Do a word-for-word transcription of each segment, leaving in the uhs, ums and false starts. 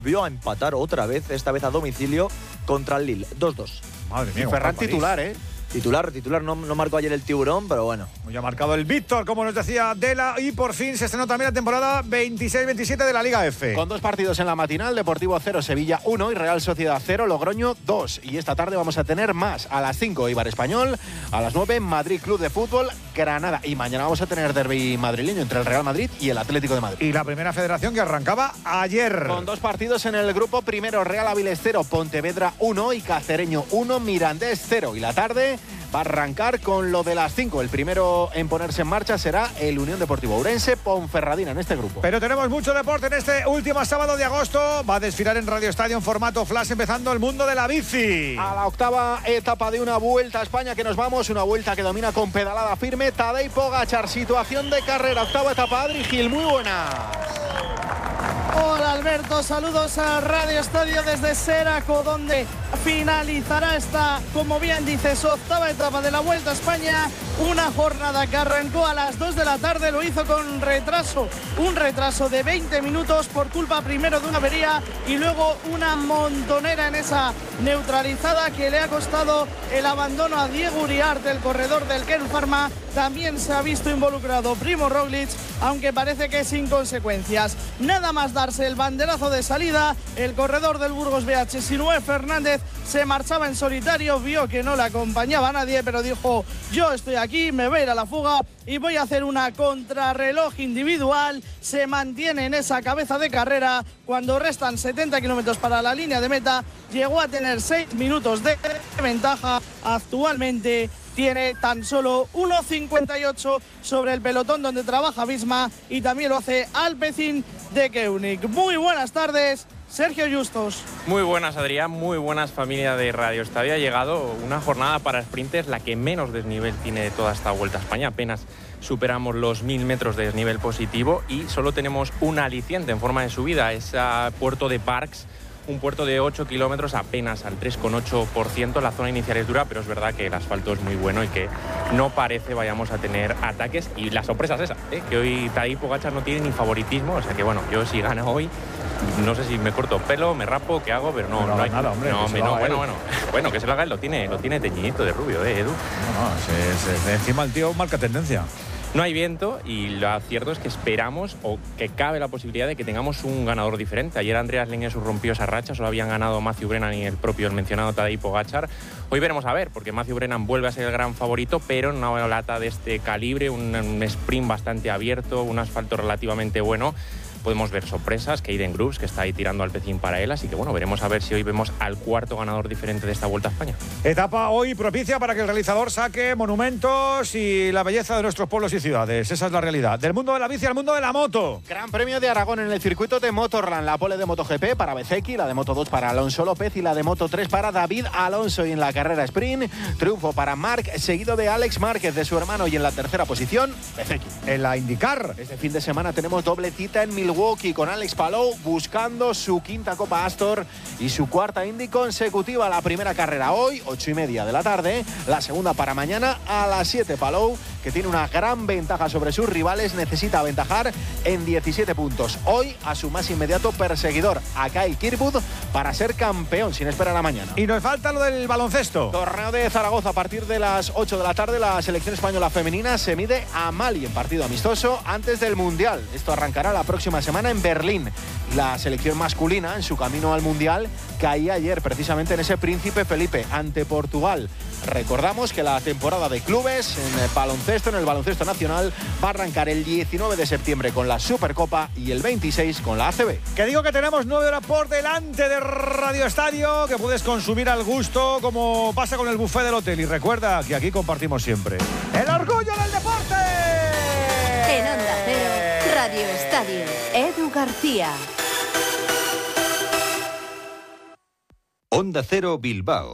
Vio a empatar otra vez, esta vez a domicilio, contra el Lille, dos dos. Madre mía. Y Ferran titular, ¿eh? Titular, titular, no, no marcó ayer el tiburón, pero bueno. Ya ha marcado el Víctor, como nos decía Dela, y por fin se estrenó también la temporada veintiséis veintisiete de la Liga F. Con dos partidos en la matinal, Deportivo cero, Sevilla uno y Real Sociedad cero, Logroño dos. Y esta tarde vamos a tener más. A las cinco, Eibar Español, a las nueve, Madrid Club de Fútbol, Granada. Y mañana vamos a tener derbi madrileño entre el Real Madrid y el Atlético de Madrid. Y la primera federación que arrancaba ayer. Con dos partidos en el grupo, primero Real Avilés cero, Pontevedra uno y Cacereño uno, Mirandés cero. Y la tarde va a arrancar con lo de las cinco. El primero en ponerse en marcha será el Unión Deportivo Ourense, Ponferradina en este grupo. Pero tenemos mucho deporte en este último sábado de agosto. Va a desfilar en Radio Estadio en formato flash, empezando el mundo de la bici. A la octava etapa de una Vuelta a España que nos vamos, una vuelta que domina con pedalada firme Tadej Pogačar, situación de carrera, octava etapa, Adri Gil, muy buenas. Hola Alberto, saludos a Radio Estadio desde Seraco, donde finalizará esta, como bien dices, octava etapa de la Vuelta a España. Una jornada que arrancó a las dos de la tarde, lo hizo con retraso, un retraso de veinte minutos por culpa primero de una avería y luego una montonera en esa neutralizada que le ha costado el abandono a Diego Uriarte, el corredor del Kern Pharma. También se ha visto involucrado Primo Roglic, aunque parece que sin consecuencias. Nada más darse el banderazo de salida, el corredor del Burgos B H, Sinué Fernández, se marchaba en solitario, vio que no le acompañaba nadie, pero dijo: yo estoy aquí, me voy a ir a la fuga y voy a hacer una contrarreloj individual. Se mantiene en esa cabeza de carrera cuando restan setenta kilómetros para la línea de meta. Llegó a tener seis minutos de ventaja. Actualmente tiene tan solo uno cincuenta y ocho sobre el pelotón donde trabaja Visma, y también lo hace Alpecin de Koenig. Muy buenas tardes, Sergio Justos. Muy buenas, Adrián, muy buenas, familia de Radio Estadio. Ha llegado una jornada para sprinters, la que menos desnivel tiene de toda esta Vuelta a España. Apenas superamos los mil metros de desnivel positivo y solo tenemos un aliciente en forma de subida, es a Puerto de Parcs, un puerto de ocho kilómetros apenas al tres coma ocho por ciento. La zona inicial es dura, pero es verdad que el asfalto es muy bueno y que no parece vayamos a tener ataques. Y la sorpresa es esa, ¿eh? que hoy Tadej Pogačar no tiene ni favoritismo. O sea que bueno, yo si gano hoy, no sé si me corto pelo, me rapo, qué hago, pero no, no, no hay nada, hombre. No, que no, bueno, bueno, bueno, que se lo haga él, lo tiene, lo tiene teñidito de rubio, ¿eh, Edu? No, no, se, se, encima el tío marca tendencia. No hay viento y lo cierto es que esperamos, o que cabe la posibilidad de que tengamos un ganador diferente. Ayer Andreas Lengers rompió esa racha, solo habían ganado Matthew Brennan y el propio el mencionado Tadej Pogačar. Hoy veremos a ver, porque Matthew Brennan vuelve a ser el gran favorito, pero en una lata de este calibre, un, un sprint bastante abierto, un asfalto relativamente bueno. Podemos ver sorpresas, Kaden Groves, que está ahí tirando al pecín para él, así que bueno, veremos a ver si hoy vemos al cuarto ganador diferente de esta Vuelta a España. Etapa hoy propicia para que el realizador saque monumentos y la belleza de nuestros pueblos y ciudades. Esa es la realidad. Del mundo de la bici al mundo de la moto. Gran Premio de Aragón en el circuito de Motorland, la pole de MotoGP para Bezzecchi, la de Moto dos para Alonso López y la de Moto tres para David Alonso. Y en la carrera sprint, triunfo para Marc, seguido de Alex Márquez, de su hermano, y en la tercera posición, Bezzecchi. En la IndyCar. Este fin de semana tenemos doble cita en Milwaukee con Alex Palou buscando su quinta Copa Astor y su cuarta Indy consecutiva. La primera carrera hoy, ocho y media de la tarde, la segunda para mañana a las siete. Palou, que tiene una gran ventaja sobre sus rivales, necesita aventajar en diecisiete puntos hoy a su más inmediato perseguidor, a Kyle Kirkwood, para ser campeón sin esperar a mañana. Y nos falta lo del baloncesto. Torneo de Zaragoza a partir de las ocho de la tarde. La selección española femenina se mide a Mali en partido amistoso antes del Mundial. Esto arrancará la próxima semana en Berlín. La selección masculina, en su camino al Mundial, caía ayer precisamente en ese Príncipe Felipe ante Portugal. Recordamos que la temporada de clubes en el baloncesto, en el baloncesto nacional, va a arrancar el diecinueve de septiembre con la Supercopa y el veintiséis con la A C B. Que digo que tenemos nueve horas por delante de Radio Estadio, que puedes consumir al gusto, como pasa con el buffet del hotel. Y recuerda que aquí compartimos siempre el orgullo del deporte. En Onda Cero, Radio Estadio, Edu García. Onda Cero Bilbao.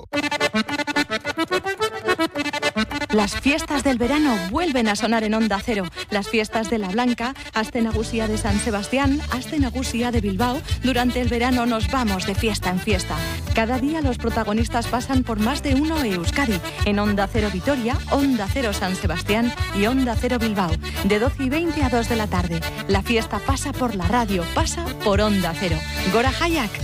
Las fiestas del verano vuelven a sonar en Onda Cero. Las fiestas de La Blanca, Aste Nagusia de San Sebastián, Aste Nagusia de Bilbao. Durante el verano nos vamos de fiesta en fiesta. Cada día los protagonistas pasan por más de uno Euskadi. En Onda Cero Vitoria, Onda Cero San Sebastián y Onda Cero Bilbao. De doce y veinte a dos de la tarde. La fiesta pasa por la radio, pasa por Onda Cero. Gora Hayak.